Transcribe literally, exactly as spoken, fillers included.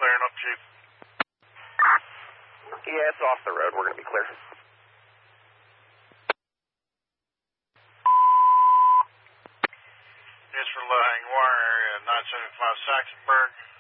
clearing up, Chief. Yeah, it's off the road. We're going to be clear. It's for low-hanging wire area, nine seventy-five Saxonburg.